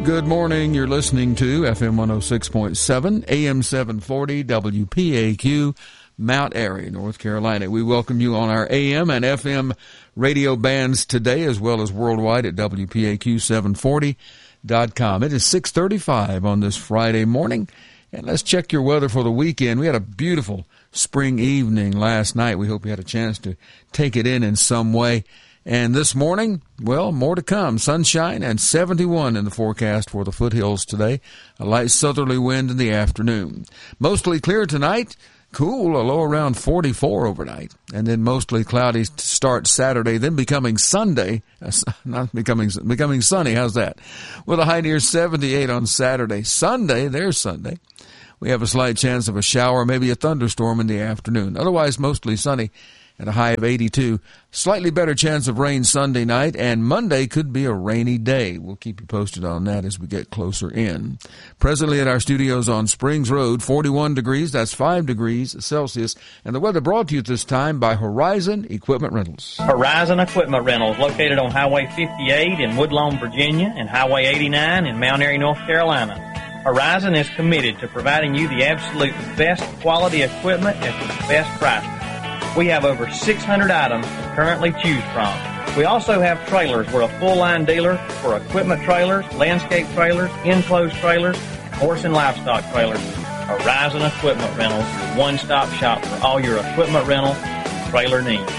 Good morning. You're listening to FM 106.7, AM 740, WPAQ, Mount Airy, North Carolina. We welcome you on our AM and FM radio bands today, as well as worldwide at WPAQ740.com. It is 6:35 on this Friday morning, and let's check your weather for the weekend. We had a beautiful spring evening last night. We hope you had a chance to take it in some way. And this morning, well, more to come. Sunshine and 71 in the forecast for the foothills today. A light southerly wind in the afternoon. Mostly clear tonight. Cool, a low around 44 overnight. And then mostly cloudy to start Saturday, then becoming Sunday. Not becoming sunny. How's that? With a high near 78 on Saturday. Sunday, there's Sunday. We have a slight chance of a shower, maybe a thunderstorm in the afternoon. Otherwise, mostly sunny. At a high of 82. Slightly better chance of rain Sunday night, and Monday could be a rainy day. We'll keep you posted on that as we get closer in. Presently at our studios on Springs Road, 41 degrees, that's 5 degrees Celsius, and the weather brought to you this time by Horizon Equipment Rentals. Horizon Equipment Rentals, located on Highway 58 in Woodlawn, Virginia, and Highway 89 in Mount Airy, North Carolina. Horizon is committed to providing you the absolute best quality equipment at the best price. We have over 600 items to currently choose from. We also have trailers. We're a full-line dealer for equipment trailers, landscape trailers, enclosed trailers, horse and livestock trailers. Horizon Equipment Rentals, your one-stop shop for all your equipment rental and trailer needs.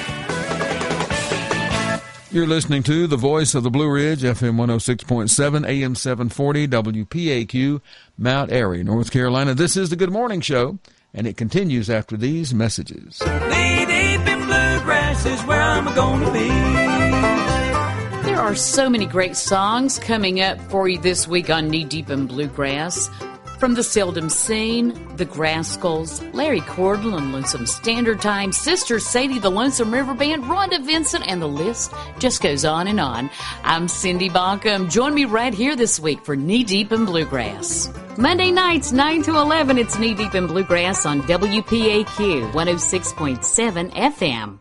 You're listening to the voice of the Blue Ridge, FM 106.7, AM 740, WPAQ, Mount Airy, North Carolina. This is the Good Morning Show, and it continues after these messages. Knee deep in bluegrass is where I'm gonna be. There are so many great songs coming up for you this week on Knee Deep in Bluegrass. From the Seldom Seen, the Grascals, Larry Cordell and Lonesome Standard Time, Sister Sadie, the Lonesome River Band, Rhonda Vincent, and the list just goes on and on. I'm Cindy Bonkum. Join me right here this week for Knee Deep in Bluegrass. Monday nights, 9 to 11, it's Knee Deep in Bluegrass on WPAQ 106.7 FM.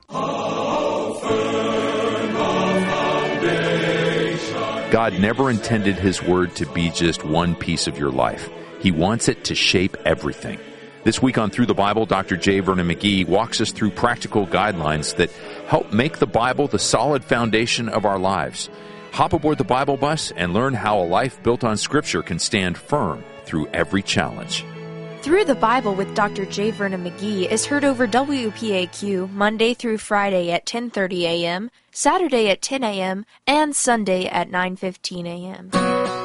God never intended His Word to be just one piece of your life. He wants it to shape everything. This week on Through the Bible, Dr. J. Vernon McGee walks us through practical guidelines that help make the Bible the solid foundation of our lives. Hop aboard the Bible bus and learn how a life built on Scripture can stand firm through every challenge. Through the Bible with Dr. J. Vernon McGee is heard over WPAQ Monday through Friday at 10:30 a.m., Saturday at 10 a.m., and Sunday at 9:15 a.m.